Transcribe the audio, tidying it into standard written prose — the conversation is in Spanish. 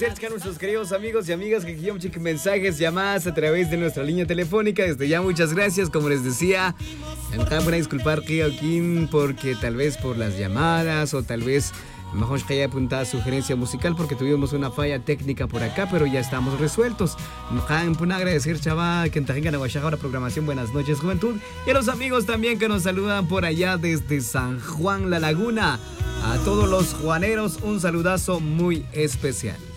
agradecer a nuestros queridos amigos y amigas que guían mensajes, llamadas a través de nuestra línea telefónica. Desde ya, muchas gracias. Como les decía, me van a disculpar porque tal vez por las llamadas o tal vez mejor que haya apuntada sugerencia musical porque tuvimos una falla técnica por acá, pero ya estamos resueltos. Me agradecer, chaval, que tengan la programación. Buenas noches, juventud. Y a los amigos también que nos saludan por allá desde San Juan, La Laguna. A todos los juaneros, un saludazo muy especial.